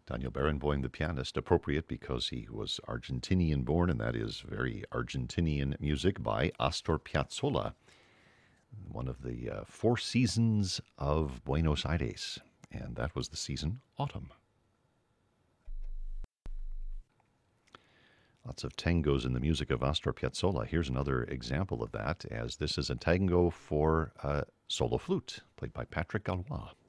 Daniel Barenboim, the pianist, appropriate because he was Argentinian born, and that is very Argentinian music by Astor Piazzolla, one of the four seasons of Buenos Aires, and that was the season autumn. Lots of tangos in the music of Astor Piazzolla. Here's another example of that, as this is a tango for solo flute, played by Patrick Galois.